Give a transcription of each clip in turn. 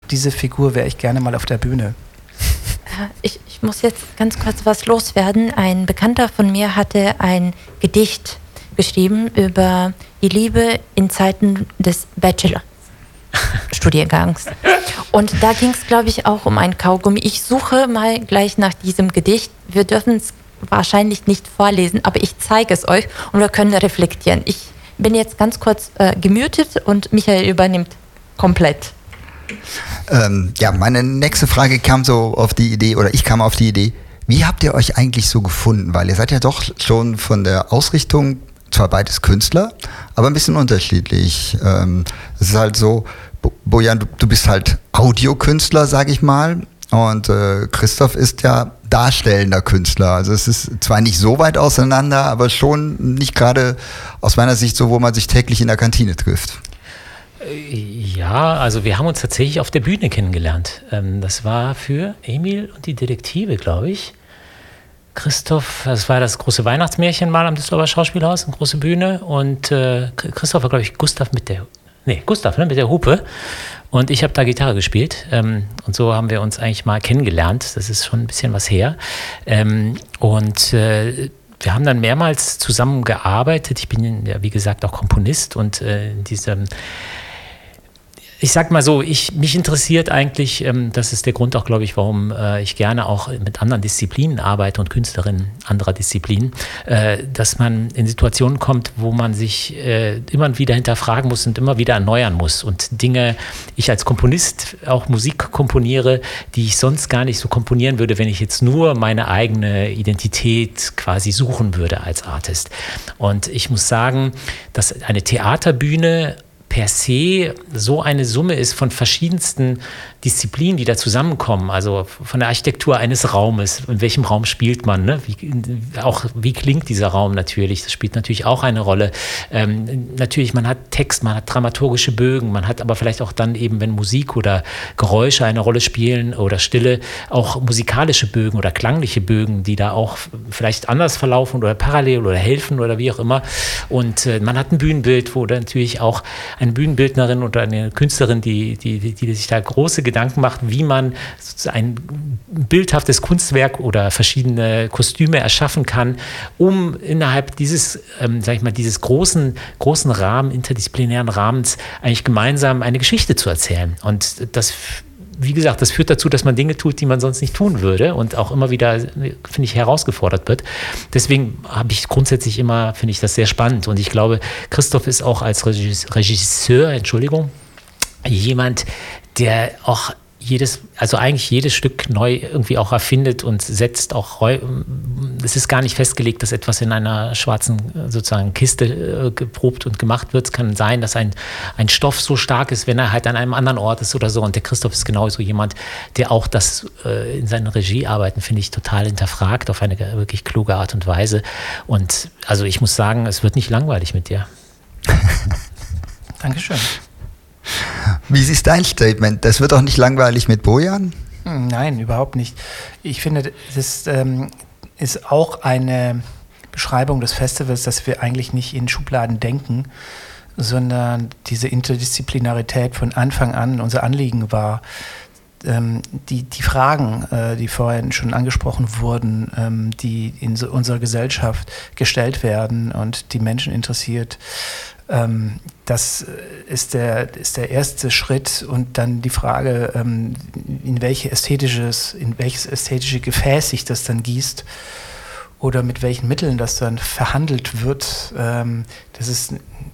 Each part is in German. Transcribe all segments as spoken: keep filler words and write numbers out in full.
diese Figur wäre ich gerne mal auf der Bühne. Ich, ich muss jetzt ganz kurz was loswerden. Ein Bekannter von mir hatte ein Gedicht geschrieben über die Liebe in Zeiten des Bachelor-Studiengangs. Und da ging es, glaube ich, auch um ein Kaugummi. Ich suche mal gleich nach diesem Gedicht. Wir dürfen es wahrscheinlich nicht vorlesen, aber ich zeige es euch und wir können reflektieren. Ich bin jetzt ganz kurz äh, gemutet und Michael übernimmt komplett. Ähm, ja, meine nächste Frage kam so auf die Idee, oder ich kam auf die Idee, wie habt ihr euch eigentlich so gefunden? Weil ihr seid ja doch schon von der Ausrichtung, zwar beides Künstler, aber ein bisschen unterschiedlich. Ähm, es ist halt so, Bo- Bojan, du, du bist halt Audiokünstler, sag ich mal, und äh, Christoph ist ja darstellender Künstler. Also es ist zwar nicht so weit auseinander, aber schon nicht gerade aus meiner Sicht so, wo man sich täglich in der Kantine trifft. Ja, also wir haben uns tatsächlich auf der Bühne kennengelernt. Das war für Emil und die Detektive, glaube ich. Christoph, das war das große Weihnachtsmärchen mal am Düsseldorfer Schauspielhaus, eine große Bühne. Und äh, Christoph war, glaube ich, Gustav mit der, nee, Gustav, ne, mit der Hupe. Und ich habe da Gitarre gespielt. Ähm, und so haben wir uns eigentlich mal kennengelernt. Das ist schon ein bisschen was her. Ähm, und äh, wir haben dann mehrmals zusammen gearbeitet. Ich bin ja, wie gesagt, auch Komponist und äh, in diesem Ich sag mal so, ich, mich interessiert eigentlich, ähm, das ist der Grund auch, glaube ich, warum äh, ich gerne auch mit anderen Disziplinen arbeite und Künstlerinnen anderer Disziplinen, äh, dass man in Situationen kommt, wo man sich äh, immer wieder hinterfragen muss und immer wieder erneuern muss und Dinge, ich als Komponist auch Musik komponiere, die ich sonst gar nicht so komponieren würde, wenn ich jetzt nur meine eigene Identität quasi suchen würde als Artist. Und ich muss sagen, dass eine Theaterbühne per se so eine Summe ist von verschiedensten Disziplinen, die da zusammenkommen. Also von der Architektur eines Raumes, in welchem Raum spielt man, ne? Wie, auch wie klingt dieser Raum natürlich, das spielt natürlich auch eine Rolle. Ähm, natürlich, man hat Text, man hat dramaturgische Bögen, man hat aber vielleicht auch dann eben, wenn Musik oder Geräusche eine Rolle spielen oder Stille, auch musikalische Bögen oder klangliche Bögen, die da auch vielleicht anders verlaufen oder parallel oder helfen oder wie auch immer. Und äh, man hat ein Bühnenbild, wo dann natürlich auch eine Bühnenbildnerin oder eine Künstlerin, die, die, die, die sich da große Gedanken macht, wie man ein bildhaftes Kunstwerk oder verschiedene Kostüme erschaffen kann, um innerhalb dieses, ähm, sag ich mal, dieses großen, großen Rahmen, interdisziplinären Rahmens eigentlich gemeinsam eine Geschichte zu erzählen. Und das, wie gesagt, das führt dazu, dass man Dinge tut, die man sonst nicht tun würde und auch immer wieder, finde ich, herausgefordert wird. Deswegen habe ich grundsätzlich immer, finde ich das sehr spannend. Und ich glaube, Christoph ist auch als Regisseur, Entschuldigung, jemand, der auch jedes, also eigentlich jedes Stück neu irgendwie auch erfindet und setzt auch, es ist gar nicht festgelegt, dass etwas in einer schwarzen sozusagen Kiste äh, geprobt und gemacht wird. Es kann sein, dass ein, ein Stoff so stark ist, wenn er halt an einem anderen Ort ist oder so. Und der Christoph ist genauso jemand, der auch das äh, in seinen Regiearbeiten, finde ich, total hinterfragt auf eine wirklich kluge Art und Weise. Und also ich muss sagen, es wird nicht langweilig mit dir. Dankeschön. Wie ist dein Statement? Das wird doch nicht langweilig mit Bojan? Nein, überhaupt nicht. Ich finde, das ähm, ist auch eine Beschreibung des Festivals, dass wir eigentlich nicht in Schubladen denken, sondern diese Interdisziplinarität von Anfang an unser Anliegen war. Ähm, die, die Fragen, äh, die vorhin schon angesprochen wurden, ähm, die in so unserer Gesellschaft gestellt werden und die Menschen interessiert, ähm, das ist der, ist der erste Schritt und dann die Frage, ähm, in, welche ästhetisches, in welches ästhetische Gefäß sich das dann gießt oder mit welchen Mitteln das dann verhandelt wird. Ähm, das ist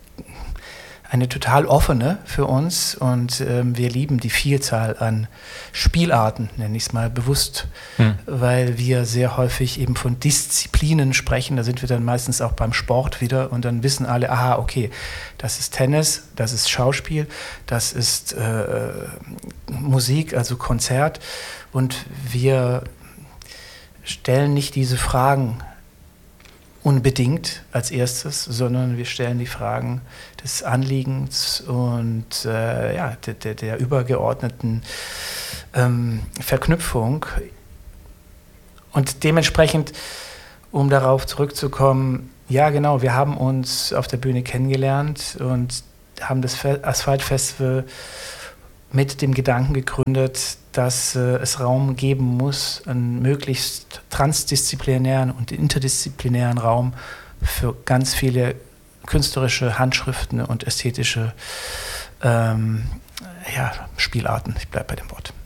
eine total offene für uns und ähm, wir lieben die Vielzahl an Spielarten, nenne ich es mal bewusst, hm. weil wir sehr häufig eben von Disziplinen sprechen, da sind wir dann meistens auch beim Sport wieder und dann wissen alle, aha, okay, das ist Tennis, das ist Schauspiel, das ist äh, Musik, also Konzert und wir stellen nicht diese Fragen unbedingt als erstes, sondern wir stellen die Fragen des Anliegens und äh, ja, der, der, der übergeordneten ähm, Verknüpfung. Und dementsprechend, um darauf zurückzukommen, ja genau, wir haben uns auf der Bühne kennengelernt und haben das Fe- Asphalt-Festival mit dem Gedanken gegründet, dass äh, es Raum geben muss, einen möglichst transdisziplinären und interdisziplinären Raum für ganz viele künstlerische Handschriften und ästhetische ähm, ja, Spielarten. Ich bleibe bei dem Wort.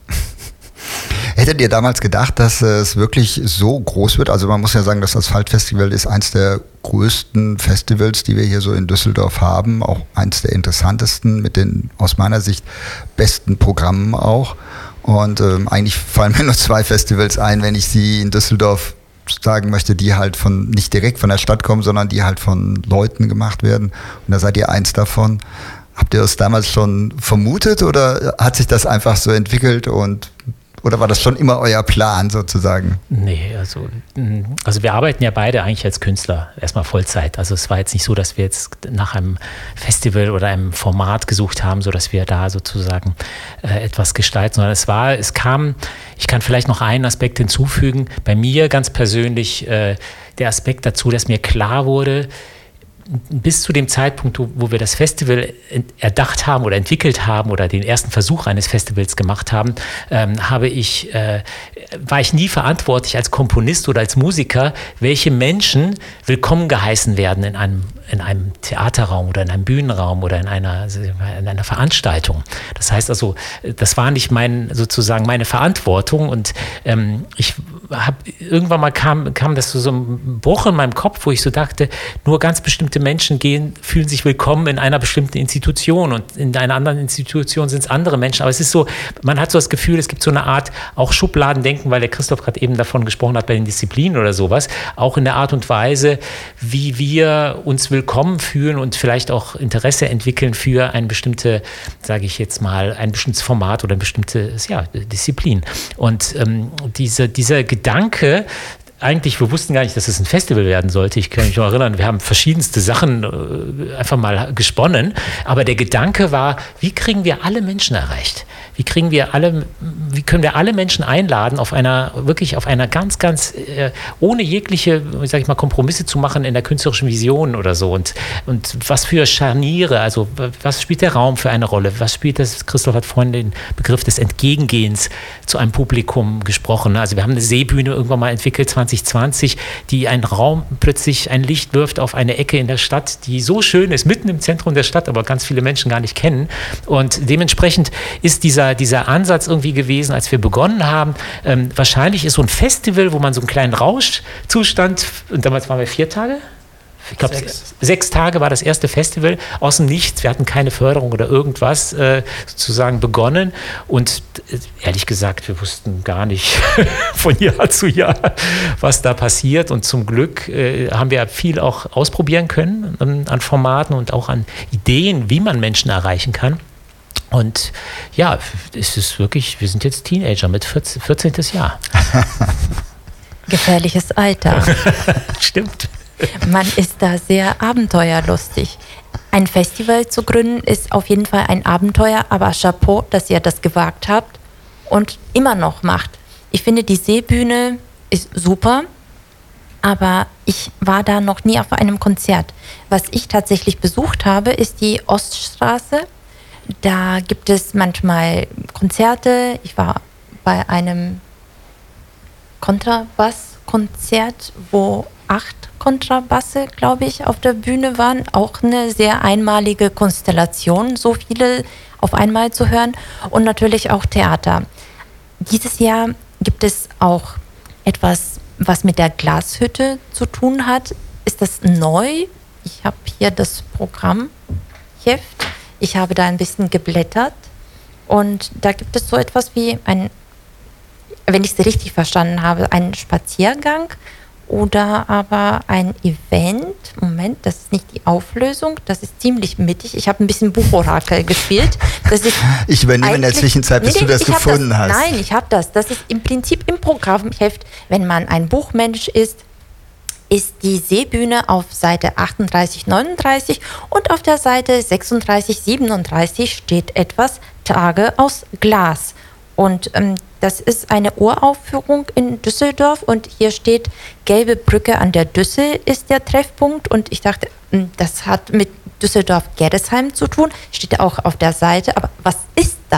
Hättet ihr damals gedacht, dass es wirklich so groß wird? Also man muss ja sagen, das Asphalt-Festival ist eins der größten Festivals, die wir hier so in Düsseldorf haben. Auch eins der interessantesten, mit den aus meiner Sicht besten Programmen auch. Und ähm, eigentlich fallen mir nur zwei Festivals ein, wenn ich sie in Düsseldorf sagen möchte, die halt von nicht direkt von der Stadt kommen, sondern die halt von Leuten gemacht werden. Und da seid ihr eins davon. Habt ihr das damals schon vermutet oder hat sich das einfach so entwickelt und oder war das schon immer euer Plan sozusagen? Nee, also, also wir arbeiten ja beide eigentlich als Künstler, erstmal Vollzeit. Also es war jetzt nicht so, dass wir jetzt nach einem Festival oder einem Format gesucht haben, sodass wir da sozusagen äh, etwas gestalten, sondern es war, es kam, ich kann vielleicht noch einen Aspekt hinzufügen, bei mir ganz persönlich äh, der Aspekt dazu, dass mir klar wurde, bis zu dem Zeitpunkt, wo wir das Festival erdacht haben oder entwickelt haben oder den ersten Versuch eines Festivals gemacht haben, ähm, habe ich, äh, war ich nie verantwortlich als Komponist oder als Musiker, welche Menschen willkommen geheißen werden in einem, in einem Theaterraum oder in einem Bühnenraum oder in einer, in einer Veranstaltung. Das heißt also, das war nicht mein, sozusagen meine Verantwortung und ähm, ich hab, irgendwann mal kam, kam das zu so einem Bruch in meinem Kopf, wo ich so dachte, nur ganz bestimmte Menschen gehen, fühlen sich willkommen in einer bestimmten Institution und in einer anderen Institution sind es andere Menschen. Aber es ist so, man hat so das Gefühl, es gibt so eine Art auch Schubladendenken, weil der Christoph gerade eben davon gesprochen hat bei den Disziplinen oder sowas, auch in der Art und Weise, wie wir uns willkommen fühlen und vielleicht auch Interesse entwickeln für ein bestimmte, sage ich jetzt mal, ein bestimmtes Format oder ein bestimmtes, ja, Disziplin. Und ähm, diese, dieser Gedanke, eigentlich, wir wussten gar nicht, dass es ein Festival werden sollte. Ich kann mich noch erinnern, wir haben verschiedenste Sachen äh, einfach mal gesponnen. Aber der Gedanke war, wie kriegen wir alle Menschen erreicht? Wie kriegen wir alle, wie können wir alle Menschen einladen, auf einer, wirklich auf einer ganz, ganz, äh, ohne jegliche, sag ich mal, Kompromisse zu machen in der künstlerischen Vision oder so. Und, und was für Scharniere, also was spielt der Raum für eine Rolle? Was spielt das, Christoph hat vorhin den Begriff des Entgegengehens zu einem Publikum gesprochen. Also wir haben eine Seebühne irgendwann mal entwickelt, zwanzig zwanzig, die einen Raum plötzlich ein Licht wirft auf eine Ecke in der Stadt, die so schön ist, mitten im Zentrum der Stadt, aber ganz viele Menschen gar nicht kennen. Und dementsprechend ist dieser, dieser Ansatz irgendwie gewesen, als wir begonnen haben. Ähm, wahrscheinlich ist so ein Festival, wo man so einen kleinen Rauschzustand, und damals waren wir vier Tage? Ich glaube, sechs. sechs Tage war das erste Festival aus dem Nichts. Wir hatten keine Förderung oder irgendwas äh, sozusagen begonnen. Und äh, ehrlich gesagt, wir wussten gar nicht von Jahr zu Jahr, was da passiert. Und zum Glück äh, haben wir viel auch ausprobieren können ähm, an Formaten und auch an Ideen, wie man Menschen erreichen kann. Und ja, es ist wirklich, wir sind jetzt Teenager mit vierzehn, vierzehntes Jahr. Gefährliches Alter. Stimmt. Man ist da sehr abenteuerlustig. Ein Festival zu gründen ist auf jeden Fall ein Abenteuer, aber Chapeau, dass ihr das gewagt habt und immer noch macht. Ich finde, die Seebühne ist super, aber ich war da noch nie auf einem Konzert. Was ich tatsächlich besucht habe, ist die Oststraße. Da gibt es manchmal Konzerte. Ich war bei einem Kontrabasskonzert, wo acht Kontrabasse, glaube ich, auf der Bühne waren. Auch eine sehr einmalige Konstellation, so viele auf einmal zu hören. Und natürlich auch Theater. Dieses Jahr gibt es auch etwas, was mit der Glashütte zu tun hat. Ist das neu? Ich habe hier das Programmheft. Ich habe da ein bisschen geblättert. Und da gibt es so etwas wie ein, wenn ich es richtig verstanden habe, einen Spaziergang oder aber ein Event. Moment, das ist nicht die Auflösung, das ist ziemlich mittig. Ich habe ein bisschen Buchorakel gespielt. Das ist ich übernehme in der Zwischenzeit, bis nee, du das gefunden das, hast. Nein, ich habe das. Das ist im Prinzip im Programmheft, wenn man ein Buchmensch ist, ist die Seebühne auf Seite achtunddreißig, neununddreißig und auf der Seite sechsunddreißig, siebenunddreißig steht etwas Tage aus Glas. Und ähm, das ist eine Uraufführung in Düsseldorf und hier steht, Gelbe Brücke an der Düssel ist der Treffpunkt. Und ich dachte, das hat mit Düsseldorf-Gerresheim zu tun, steht auch auf der Seite. Aber was ist das?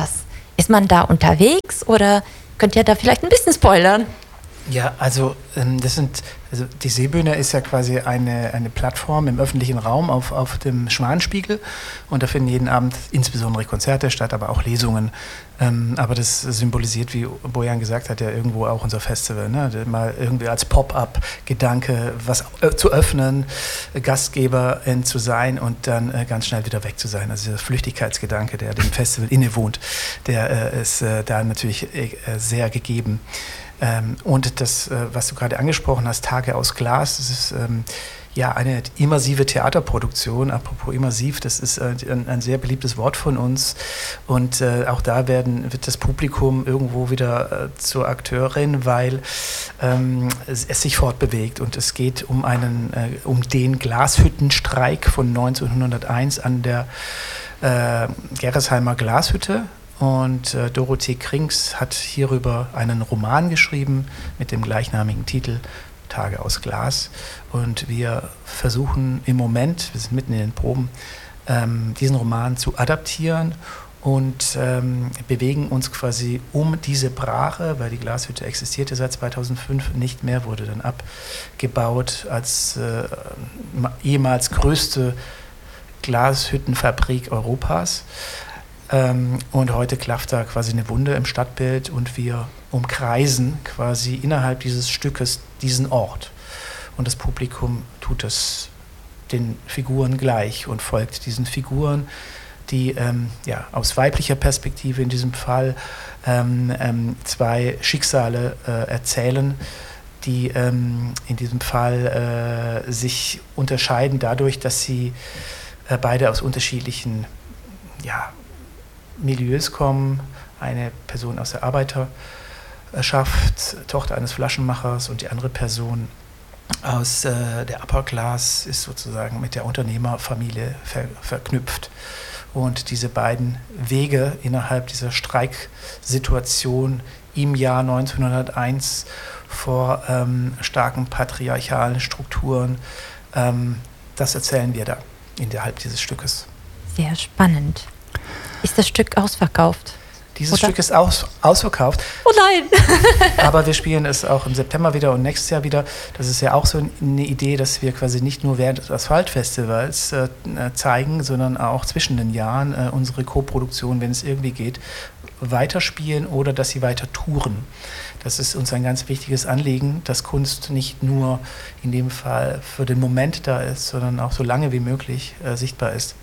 Ist man da unterwegs oder könnt ihr da vielleicht ein bisschen spoilern? Ja, also ähm, das sind, also die Seebühne ist ja quasi eine, eine Plattform im öffentlichen Raum auf, auf dem Schwanenspiegel und da finden jeden Abend insbesondere Konzerte statt, aber auch Lesungen. Ähm, aber das symbolisiert, wie Bojan gesagt hat, ja irgendwo auch unser Festival, ne? Mal irgendwie als Pop-up-Gedanke was äh, zu öffnen, Gastgeberin zu sein und dann äh, ganz schnell wieder weg zu sein. Also dieser Flüchtigkeitsgedanke, der dem Festival innewohnt, der äh, ist äh, da natürlich äh, sehr gegeben. Ähm, und das, äh, was du gerade angesprochen hast, Tage aus Glas, das ist ähm, ja eine immersive Theaterproduktion. Apropos immersiv, das ist äh, ein, ein sehr beliebtes Wort von uns. Und äh, auch da werden, wird das Publikum irgendwo wieder äh, zur Akteurin, weil ähm, es, es sich fortbewegt. Und es geht um, einen, äh, um den Glashüttenstreik von neunzehnhunderteins an der äh, Gerresheimer Glashütte. Und äh, Dorothee Krings hat hierüber einen Roman geschrieben mit dem gleichnamigen Titel Tage aus Glas. Und wir versuchen im Moment, wir sind mitten in den Proben, ähm, diesen Roman zu adaptieren und ähm, bewegen uns quasi um diese Brache, weil die Glashütte existierte seit zweitausendfünf nicht mehr, wurde dann abgebaut als äh, ehemals größte Glashüttenfabrik Europas. Ähm, und heute klafft da quasi eine Wunde im Stadtbild und wir umkreisen quasi innerhalb dieses Stückes diesen Ort. Und das Publikum tut es den Figuren gleich und folgt diesen Figuren, die ähm, ja, aus weiblicher Perspektive in diesem Fall ähm, ähm, zwei Schicksale äh, erzählen, die ähm, in diesem Fall äh, sich unterscheiden dadurch, dass sie äh, beide aus unterschiedlichen ja, Milieus kommen. Eine Person aus der Arbeiterschaft, Tochter eines Flaschenmachers, und die andere Person aus äh, der Upper Class ist sozusagen mit der Unternehmerfamilie ver- verknüpft. Und diese beiden Wege innerhalb dieser Streiksituation im Jahr neunzehnhunderteins vor ähm, starken patriarchalen Strukturen, ähm, das erzählen wir da innerhalb dieses Stückes. Sehr spannend. Ist das Stück ausverkauft? Dieses Oder? Stück ist aus, ausverkauft. Oh nein! Aber wir spielen es auch im September wieder und nächstes Jahr wieder. Das ist ja auch so eine Idee, dass wir quasi nicht nur während des Asphaltfestivals äh, zeigen, sondern auch zwischen den Jahren äh, unsere Co-Produktion, wenn es irgendwie geht, weiterspielen oder dass sie weiter touren. Das ist uns ein ganz wichtiges Anliegen, dass Kunst nicht nur in dem Fall für den Moment da ist, sondern auch so lange wie möglich äh, sichtbar ist.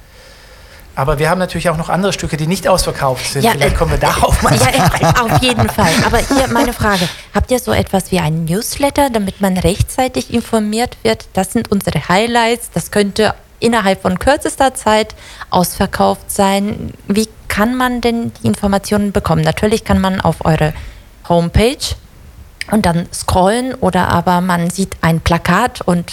Aber wir haben natürlich auch noch andere Stücke, die nicht ausverkauft sind. Ja, Vielleicht äh, kommen wir darauf mal ja, rein. äh, auf jeden Fall. Aber hier meine Frage. Habt ihr so etwas wie einen Newsletter, damit man rechtzeitig informiert wird? Das sind unsere Highlights. Das könnte innerhalb von kürzester Zeit ausverkauft sein. Wie kann man denn die Informationen bekommen? Natürlich kann man auf eure Homepage und dann scrollen oder aber man sieht ein Plakat und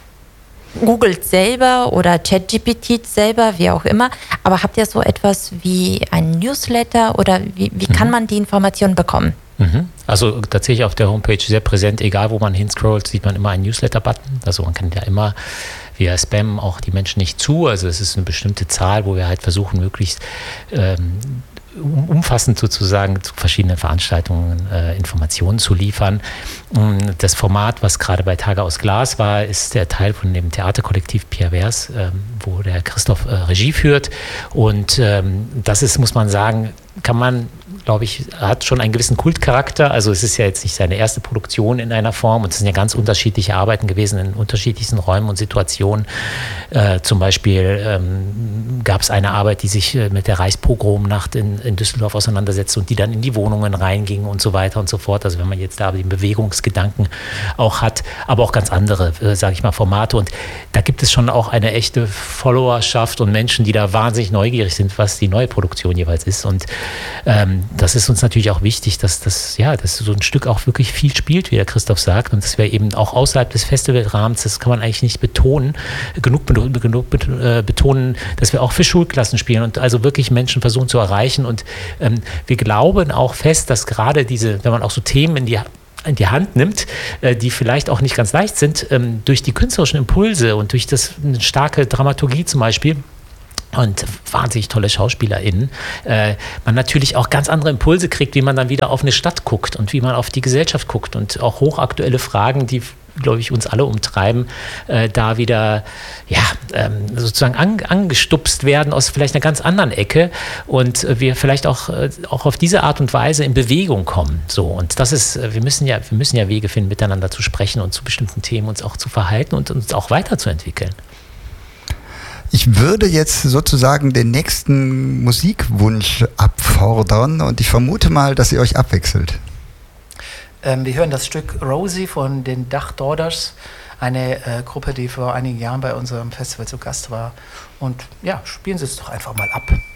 googelt selber oder ChatGPT selber, wie auch immer. Aber habt ihr so etwas wie ein Newsletter oder wie, wie kann man die Informationen bekommen? Mhm. Also tatsächlich auf der Homepage sehr präsent, egal wo man hinscrollt, sieht man immer einen Newsletter-Button. Also man kann ja immer via Spam auch die Menschen nicht zu. Also es ist eine bestimmte Zahl, wo wir halt versuchen, möglichst ähm, umfassend sozusagen zu verschiedenen Veranstaltungen äh, Informationen zu liefern. Das Format, was gerade bei Tage aus Glas war, ist der Teil von dem Theaterkollektiv Pierre Vers, ähm, wo der Christoph äh, Regie führt. Und ähm, das ist, muss man sagen, kann man, glaube ich, hat schon einen gewissen Kultcharakter. Also es ist ja jetzt nicht seine erste Produktion in einer Form und es sind ja ganz unterschiedliche Arbeiten gewesen in unterschiedlichsten Räumen und Situationen. Äh, zum Beispiel ähm, gab es eine Arbeit, die sich äh, mit der Reichspogromnacht in, in Düsseldorf auseinandersetzte und die dann in die Wohnungen reinging und so weiter und so fort. Also wenn man jetzt da den Bewegungsgedanken auch hat, aber auch ganz andere, äh, sage ich mal, Formate. Und da gibt es schon auch eine echte Followerschaft und Menschen, die da wahnsinnig neugierig sind, was die neue Produktion jeweils ist. Und ähm, das ist uns natürlich auch wichtig, dass das, ja, dass so ein Stück auch wirklich viel spielt, wie der Christoph sagt. Und dass wir eben auch außerhalb des Festivalrahmens, das kann man eigentlich nicht betonen, genug, genug betonen, dass wir auch für Schulklassen spielen und also wirklich Menschen versuchen zu erreichen. Und ähm, wir glauben auch fest, dass gerade diese, wenn man auch so Themen in die in die Hand nimmt, die vielleicht auch nicht ganz leicht sind, durch die künstlerischen Impulse und durch das, eine starke Dramaturgie zum Beispiel, und wahnsinnig tolle SchauspielerInnen, äh, man natürlich auch ganz andere Impulse kriegt, wie man dann wieder auf eine Stadt guckt und wie man auf die Gesellschaft guckt und auch hochaktuelle Fragen, die, glaube ich, uns alle umtreiben, äh, da wieder ja, ähm, sozusagen an, angestupst werden aus vielleicht einer ganz anderen Ecke und äh, wir vielleicht auch, äh, auch auf diese Art und Weise in Bewegung kommen. So, und das ist, äh, wir müssen ja, wir müssen ja Wege finden, miteinander zu sprechen und zu bestimmten Themen uns auch zu verhalten und uns auch weiterzuentwickeln. Ich würde jetzt sozusagen den nächsten Musikwunsch abfordern und ich vermute mal, dass ihr euch abwechselt. Ähm, wir hören das Stück Rosie von den Dach Daughters, eine äh, Gruppe, die vor einigen Jahren bei unserem Festival zu Gast war. Und ja, spielen Sie es doch einfach mal ab.